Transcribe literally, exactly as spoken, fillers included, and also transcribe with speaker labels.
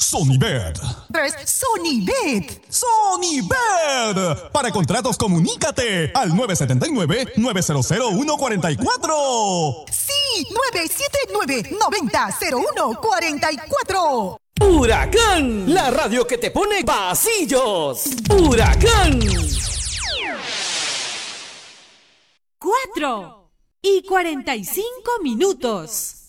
Speaker 1: Sonybet.
Speaker 2: tres. Sonybet.
Speaker 1: Sonybet. Para contratos, comunícate al nueve siete nueve, nueve cero cero, uno cuatro cuatro.
Speaker 2: Sí, nueve siete nueve, nueve cero cero uno cuatro cuatro.
Speaker 3: Huracán, la radio que te pone pasillos. Huracán.
Speaker 4: Cuatro y cuarenta y cinco minutos.